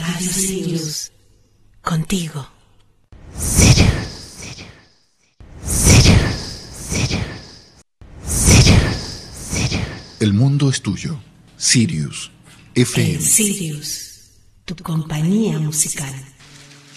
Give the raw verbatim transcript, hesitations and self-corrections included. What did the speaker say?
Radio Sirius. Contigo. Sirius, Sirius, Sirius, Sirius, Sirius, Sirius. El mundo es tuyo. Sirius F M. En Sirius, tu compañía musical.